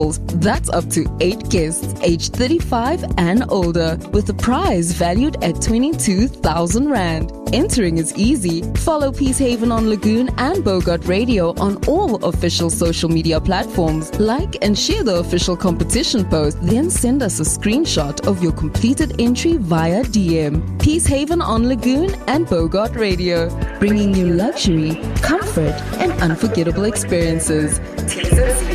That's up to 8 guests aged 35 and older, with a prize valued at 22,000 Rand. Entering is easy. Follow Peacehaven on Lagoon and Bogart Radio on all official social media platforms. Like and share the official competition post, then send us a screenshot of your completed entry via DM. Peacehaven on Lagoon and Bogart Radio, bringing you luxury, comfort, and unforgettable experiences.